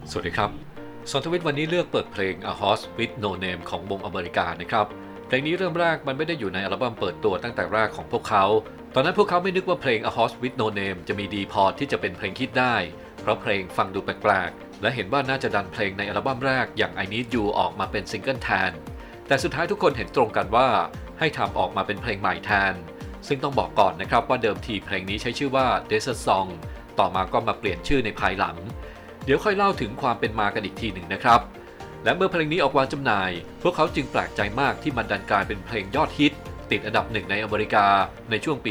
สวัสดีครับสอนทวิตวันนี้เลือกเปิดเพลง A Horse with No Name ของวงอเมริกานะครับเพลงนี้เริ่มแรกมันไม่ได้อยู่ในอัลบั้มเปิดตัวตั้งแต่แรกของพวกเขาตอนนั้นพวกเขาไม่นึกว่าเพลง A Horse with No Name จะมีดีพอที่จะเป็นเพลงฮิตได้เพราะเพลงฟังดูแปลกๆและเห็นว่าน่าจะดันเพลงในอัลบั้มแรกอย่าง I Need You ออกมาเป็นซิงเกิลแทนแต่สุดท้ายทุกคนเห็นตรงกันว่าให้ทำออกมาเป็นเพลงใหม่แทนซึ่งต้องบอกก่อนนะครับว่าเดิมทีเพลงนี้ใช้ชื่อว่า Desert Song ต่อมาก็มาเปลี่ยนชื่อในภายหลังเดี๋ยวค่อยเล่าถึงความเป็นมากันอีกทีหนึ่งนะครับและเมื่อเพลงนี้ออกวางจำหน่ายพวกเขาจึงแปลกใจมากที่มันดันกลายเป็นเพลงยอดฮิตติดอันดับหนึ่งในอเมริกาในช่วงปี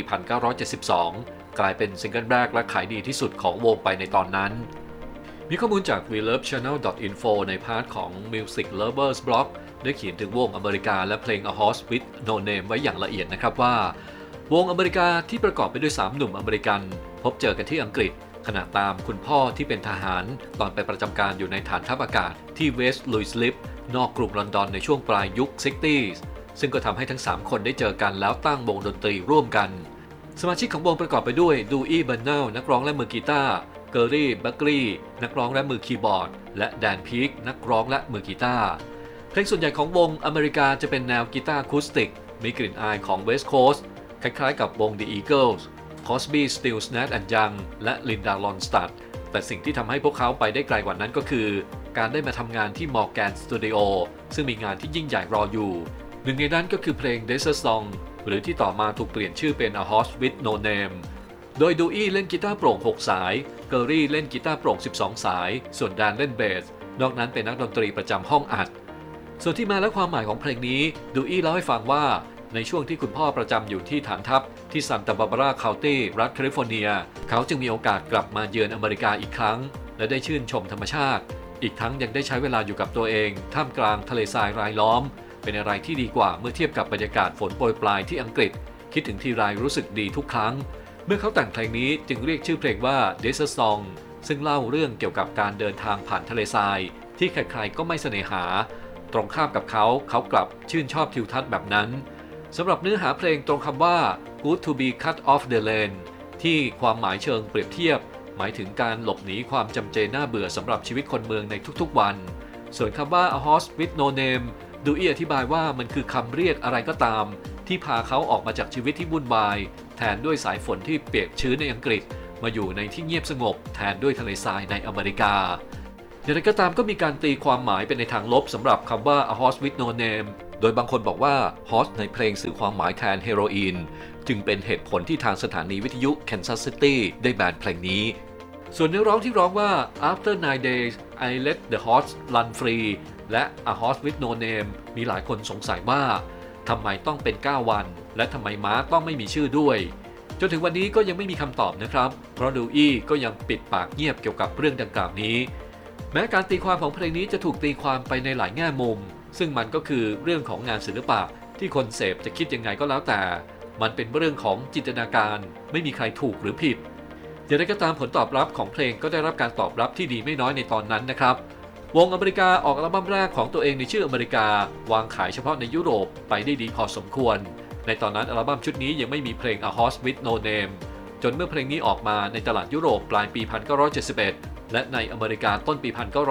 1972 กลายเป็นซิงเกิลแรกและขายดีที่สุดของวงไปในตอนนั้นมีข้อมูลจาก WeLoveChannel.info ในพาร์ทของ Music Lovers Blog ได้เขียนถึงวงอเมริกาและเพลง A Horse with No Name ไว้อย่างละเอียดนะครับว่าวงอเมริกาที่ประกอบไปด้วย3หนุ่มอเมริกันพบเจอกันที่อังกฤษขณะตามคุณพ่อที่เป็นทหารตอนไปประจำการอยู่ในฐานทัพอากาศที่เวสต์ลุยส์ลิฟนอกกรุงลอนดอนในช่วงปลายยุค 60s ซึ่งก็ทำให้ทั้ง3คนได้เจอกันแล้วตั้งวงดนตรีร่วมกันสมาชิกของวงประกอบไปด้วยดูอี้เบอร์เนลนักร้องและมือกีตาร์เกอร์รี่บัคลีย์นักร้องและมือคีย์บอร์ดและแดนพีคนักร้องและมือกีตาร์เพลงส่วนใหญ่ของวงอเมริกาจะเป็นแนวกีตาร์อะคูสติกมีกลิ่นอายของเวสต์โคสต์คล้ายๆกับวง The Eagles Crosby, Stills, Nash and Young และ Linda Ronstadt แต่สิ่งที่ทำให้พวกเขาไปได้ไกลกว่านั้นก็คือการได้มาทำงานที่ Morgan Studio ซึ่งมีงานที่ยิ่งใหญ่รออยู่หนึ่งในนั้นก็คือเพลง Desert Song หรือที่ต่อมาถูกเปลี่ยนชื่อเป็น A Horse with No Name โดยดูอี้เล่นกีตาร์โปร่ง6สายเกอร์รี่เล่นกีตาร์โปร่ง12สายส่วนแดนเล่นเบสนอกนั้นเป็นนักดนตรีประจำห้องอัดส่วนที่มาและความหมายของเพลงนี้ดูอี้เล่าให้ฟังว่าในช่วงที่คุณพ่อประจำอยู่ที่ฐานทัพที่ซันตาบาบาราเคานตี้รัฐแคลิฟอร์เนียเขาจึงมีโอกาสกลับมาเยือนอเมริกาอีกครั้งและได้ชื่นชมธรรมชาติอีกทั้งยังได้ใช้เวลาอยู่กับตัวเองท่ามกลางทะเลทรายรายล้อมเป็นอะไรที่ดีกว่าเมื่อเทียบกับบรรยากาศฝนโปรยปลายที่อังกฤษคิดถึงทีไรรู้สึกดีทุกครั้งเมื่อเขาแต่งเพลงนี้จึงเรียกชื่อเพลงว่า Desert Song ซึ่งเล่าเรื่องเกี่ยวกับการเดินทางผ่านทะเลทรายที่ใครๆก็ไม่เสน่หาตรงข้ามกับเขากลับชื่นชอบทิวทัศน์แบบนั้นสำหรับเนื้อหาเพลงตรงคำว่า Good to be cut off the land ที่ความหมายเชิงเปรียบเทียบหมายถึงการหลบหนีความจำเจน่าเบื่อสำหรับชีวิตคนเมืองในทุกๆวันส่วนคำว่า A horse with no name ดูอี้อธิบายว่ามันคือคำเรียกอะไรก็ตามที่พาเขาออกมาจากชีวิตที่วุ่นวายแทนด้วยสายฝนที่เปียกชื้นในอังกฤษมาอยู่ในที่เงียบสงบแทนด้วยทะเลทรายในอเมริกาอย่างไรก็ตามก็มีการตีความหมายเป็นในทางลบสำหรับคำว่า A horse with no nameโดยบางคนบอกว่า Horse ในเพลงสื่อความหมายแทนเฮโรอีนจึงเป็นเหตุผลที่ทางสถานีวิทยุ Kansas City ได้แบนเพลงนี้ส่วนเนื้อร้องที่ร้องว่า After 9 days I let the horse run free และ A horse with no name มีหลายคนสงสัยว่าทำไมต้องเป็น9วันและทำไมม้าต้องไม่มีชื่อด้วยจนถึงวันนี้ก็ยังไม่มีคำตอบนะครับเพราะดูอี้ก็ยังปิดปากเงียบเกี่ยวกับเรื่องดังกล่าวนี้แม้การตีความของเพลงนี้จะถูกตีความไปในหลายแง่มุมซึ่งมันก็คือเรื่องของงานศิลปะที่คนเสพจะคิดยังไงก็แล้วแต่มันเป็นเรื่องของจินตนาการไม่มีใครถูกหรือผิดอย่างไรก็ตามผลตอบรับของเพลงก็ได้รับการตอบรับที่ดีไม่น้อยในตอนนั้นนะครับวงอเมริกาออกอัลบั้มแรกของตัวเองในชื่ออเมริกาวางขายเฉพาะในยุโรปไปได้ดีพอสมควรในตอนนั้นอัลบั้มชุดนี้ยังไม่มีเพลง A Horse with No Name จนเมื่อเพลงนี้ออกมาในตลาดยุโรปปลายปี 1971 และในอเมริกาต้นปี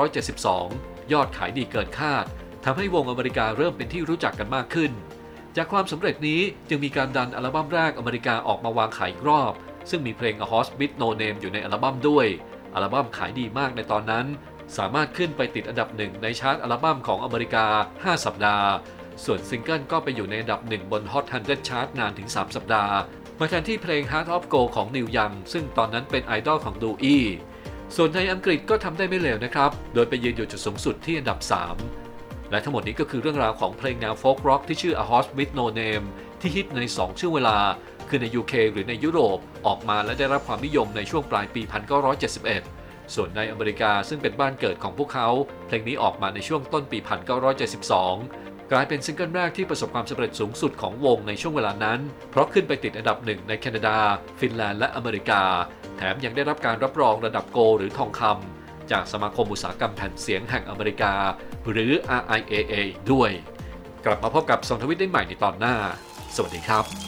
1972 ยอดขายดีเกินคาดทำให้วงอเมริกาเริ่มเป็นที่รู้จักกันมากขึ้นจากความสำเร็จนี้จึงมีการดันอัลบั้มแรกอเมริกาออกมาวางขายอีกรอบซึ่งมีเพลง A Horse with No Name อยู่ในอัลบั้มด้วยอัลบั้มขายดีมากในตอนนั้นสามารถขึ้นไปติดอันดับหนึ่งในชาร์ตอัลบั้มของอเมริกา5สัปดาห์ส่วนซิงเกิลก็ไปอยู่ในอันดับ1บน Hot 100 Chart นานถึง3สัปดาห์มาแทนที่เพลง Heart of Gold ของนิวยังซึ่งตอนนั้นเป็นไอดอลของดูอี้ส่วนในอังกฤษก็ทำได้ไม่เลวนะครับโดยไปยืนอยู่จุดสูงสุดที่อันดับ3และทั้งหมดนี้ก็คือเรื่องราวของเพลงแนวโฟล์คร็อกที่ชื่อ A Horse with No Name ที่ฮิตใน2ช่วงเวลาคือใน UK หรือในยุโรปออกมาและได้รับความนิยมในช่วงปลายปี 1971 ส่วนในอเมริกาซึ่งเป็นบ้านเกิดของพวกเขาเพลงนี้ออกมาในช่วงต้นปี 1972 กลายเป็นซิงเกิลแรกที่ประสบความสำเร็จสูงสุดของวงในช่วงเวลานั้นเพราะขึ้นไปติดอันดับหนึ่งในแคนาดาฟินแลนด์และอเมริกาแถมยังได้รับการรับรองระดับโกลด์หรือทองคำจากสมาคมอุตสาหกรรมแผ่นเสียงแห่งอเมริกาหรือ RIAA ด้วยกลับมาพบกับส่องทวิตได้ใหม่ในตอนหน้าสวัสดีครับ